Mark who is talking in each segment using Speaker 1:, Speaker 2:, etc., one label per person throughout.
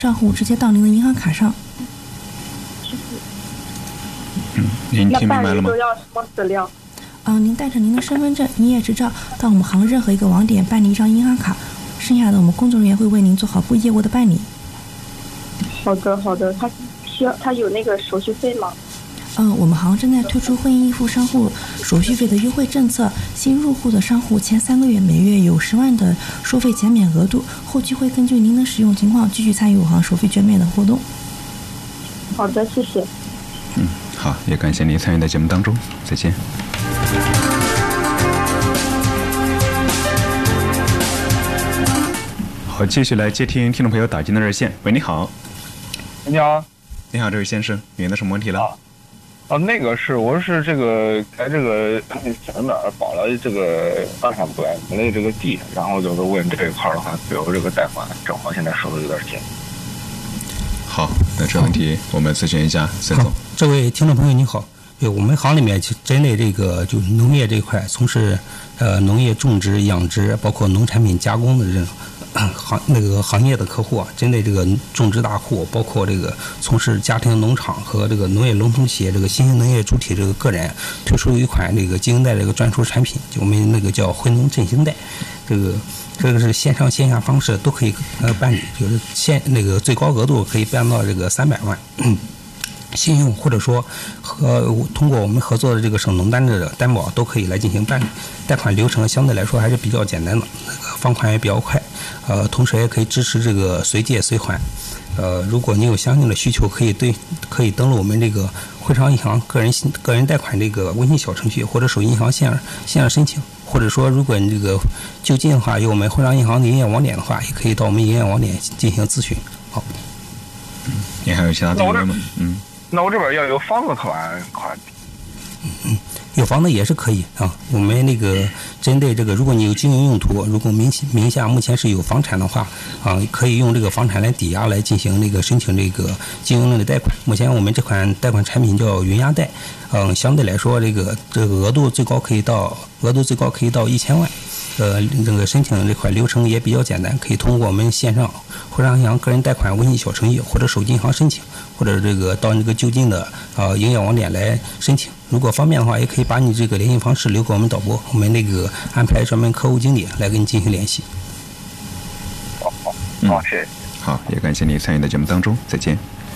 Speaker 1: 账户直接到您的银行卡上。
Speaker 2: 您听明白了吗？
Speaker 3: 那办理都要什么资料？
Speaker 1: 您带着您的身份证、营业执照到我们行任何一个网点办理一张银行卡，剩下的我们工作人员会为您做好业务的办理。
Speaker 3: 好的，他有那个手续费吗？
Speaker 1: 我们行正在推出婚姻依附商户手续费的优惠政策，新入户的商户前3个月每月有10万的收费减免额度，后期会根据您的使用情况继续参与我行手费减免的活动。
Speaker 3: 好的，谢谢。
Speaker 2: 好，也感谢您参与到节目当中，再见。好，继续来接听听众朋友打进的热线。喂，你好。
Speaker 4: 你好。
Speaker 2: 你好，这位先生，您的什么问题了？
Speaker 4: 那个我是这个在这个省哪儿保了这个房产不买的这个地，然后就是问这一块的话，有这个贷款，正好现在手头有点紧。
Speaker 2: 好，那这问题我们咨询一下孙总。
Speaker 5: 这位听众朋友你好，我们行里面针对这个就是农业这一块，从事农业种植、养殖，包括农产品加工的这种行业的客户啊，针对这个种植大户，包括这个从事家庭农场和这个农业龙头企业这个新型农业主体这个个人，推出一款这个经营贷这个专属产品，就我们那个叫回农振兴贷，这个是线上线下方式都可以办理，就是那个最高额度可以办到这个300万。信用或者说通过我们合作的这个省农单的担保都可以来进行办理，贷款流程相对来说还是比较简单的，放款也比较快，同时也可以支持这个随借随还。如果你有相应的需求，可以登录我们这个汇商银行个人贷款这个微信小程序，或者手机银行线上申请，或者说如果你这个就近的话，有我们汇商银行的营业网点的话，也可以到我们营业网点进行咨询。好，
Speaker 2: 你还有其他提问吗？
Speaker 4: 那我这边要有房子款，
Speaker 5: 有房子也是可以啊。我们那个针对这个，如果你有经营用途，如果名下目前是有房产的话啊，可以用这个房产来抵押来进行那个申请这个经营类的贷款。目前我们这款贷款产品叫云押贷，相对来说这个额度最高可以到1000万。这个申请这块流程也比较简单，可以通过我们线上汇商银行个人贷款微信小程序或者手机银行申请，或者这个到这个就近的营业网点来申请。如果方便的话，也可以把你这个联系方式留给我们导播，我们那个安排专门客户经理来跟你进行联系。
Speaker 4: 好，谢谢。
Speaker 2: 好，也感谢你参与到节目当中，再见。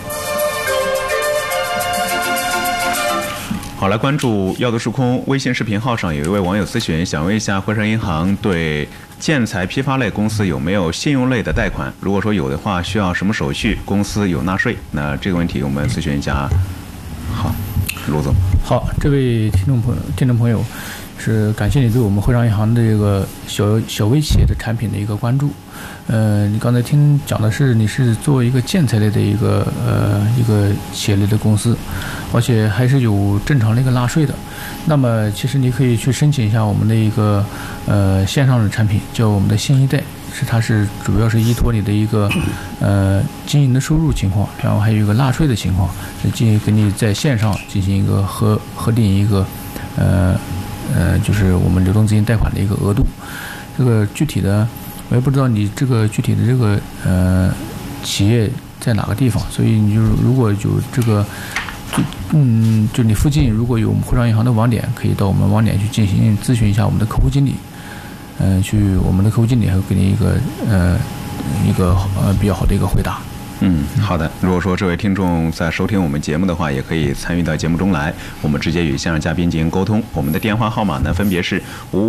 Speaker 2: 好，来关注药都数空微信视频号上有一位网友咨询，想问一下汇商银行对建材批发类公司有没有信用类的贷款？如果说有的话，需要什么手续？公司有纳税？那这个问题我们咨询一下。好，陆总。好，
Speaker 6: 这位听众朋友，是感谢你对我们汇商银行的这个小微企业的产品的一个关注。你刚才讲的是你是做一个建材类的一个企业类的公司，而且还是有正常的一个纳税的。那么其实你可以去申请一下我们的一个线上的产品，叫我们的信一贷，它是主要是依托你的一个经营的收入情况，然后还有一个纳税的情况，给你在线上进行一个核定一个就是我们流动资金贷款的一个额度。这个具体的我也不知道你这个具体的这个企业在哪个地方，所以你就如果有这个就你附近如果有汇商银行的网点，可以到我们网点去进行咨询一下我们的客户经理，我们的客户经理还会给你一个比较好的一个回答。
Speaker 2: 好的。如果说这位听众在收听我们节目的话，也可以参与到节目中来，我们直接与线上嘉宾进行沟通。我们的电话号码呢，分别是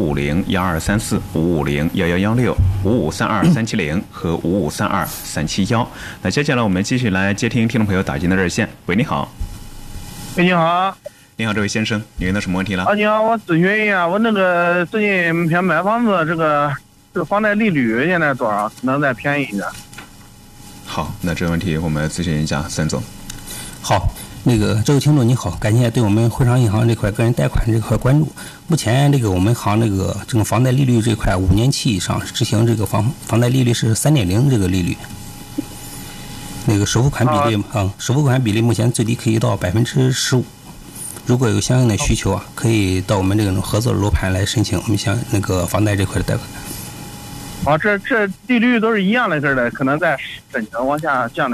Speaker 2: 5501234、5501116、5532370和5532371。那接下来我们继续来接听听众朋友打进的热线。喂，你好。
Speaker 4: 喂，你好。
Speaker 2: 你好，这位先生，你问到什么问题了？
Speaker 4: 你好，我咨询一下，我那个最近想买房子，这个房贷利率现在多少？能再便宜一点？
Speaker 2: 好，那这个问题我们咨询一下孙总。
Speaker 5: 好，那个这位听众你好，感谢对我们汇商银行这块个人贷款这块关注。目前这个我们行这个房贷利率这块5年期以上执行这个房贷利率是3.0这个利率。那个首付款比例目前最低可以到15%。如果有相应的需求啊，可以到我们这种合作的楼盘来申请我们像那个房贷这块的贷款。
Speaker 4: 这利率都是一样的，可能在本情况下这样的